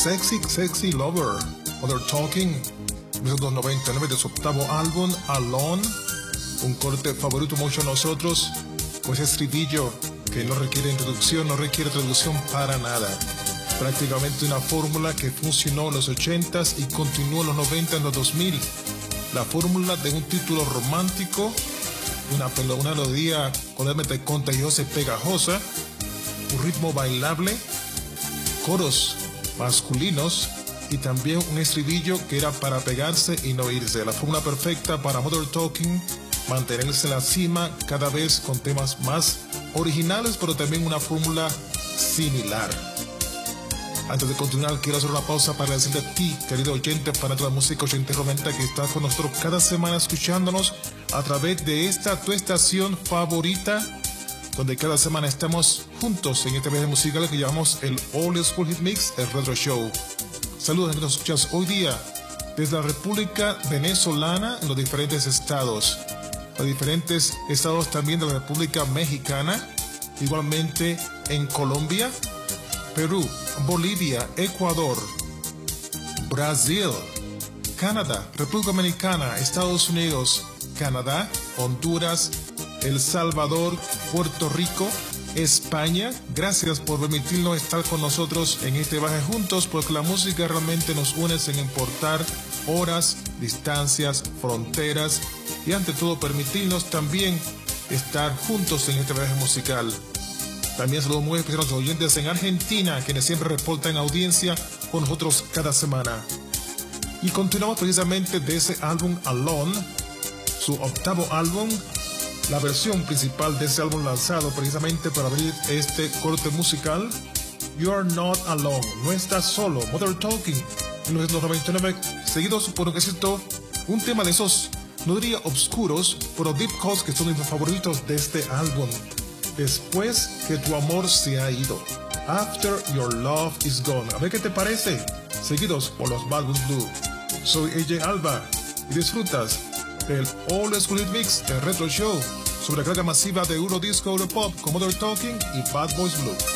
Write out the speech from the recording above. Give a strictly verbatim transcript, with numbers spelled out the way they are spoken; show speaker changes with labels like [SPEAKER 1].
[SPEAKER 1] Sexy Sexy Lover, Mother Talking, mil novecientos noventa y nueve, de su octavo álbum, Alone, un corte favorito mucho a nosotros, con ese estribillo que no requiere introducción, no requiere traducción para nada. Prácticamente una fórmula que funcionó en los ochentas y continuó en los noventa, en los dos mil. La fórmula de un título romántico, una, una melodía totalmente contagiosa y pegajosa, un ritmo bailable, coros masculinos y también un estribillo que era para pegarse y no irse. La fórmula perfecta para Mother Talking, mantenerse en la cima cada vez con temas más originales, pero también una fórmula similar. Antes de continuar, quiero hacer una pausa para decirle a ti, querido oyente, fanático de la música ochenta y noventa, que está con nosotros cada semana escuchándonos a través de esta tu estación favorita, donde cada semana estamos juntos en este viaje musical que llamamos el Old School Hit Mix, el Retro Show. Saludos, amigos, escuchas hoy día desde la República Venezolana, en los diferentes estados, los diferentes estados también de la República Mexicana, igualmente en Colombia, Perú, Bolivia, Ecuador, Brasil, Canadá, República Dominicana, Estados Unidos, Canadá, Honduras, El Salvador, Puerto Rico, España. Gracias por permitirnos estar con nosotros en este viaje juntos, porque la música realmente nos une sin importar horas, distancias, fronteras y ante todo permitirnos también estar juntos en este viaje musical. También saludos muy especiales a los oyentes en Argentina, quienes siempre reportan audiencia con nosotros cada semana. Y continuamos precisamente de ese álbum Alone, su octavo álbum, la versión principal de ese álbum lanzado precisamente para abrir este corte musical. You Are Not Alone, no estás solo, Mother Talking, en mil novecientos noventa y nueve, seguidos por un éxito, un tema de esos, no diría oscuros, pero deep cuts que son mis favoritos de este álbum. Después que tu amor se ha ido, After Your Love Is Gone. A ver qué te parece, seguidos por los Bad Boys Blue. Soy A J Alba y disfrutas del Old School Hit Mix, el Retro Show, sobre la carga masiva de Eurodisco, Europop, con Mother Talking y Bad Boys Blue.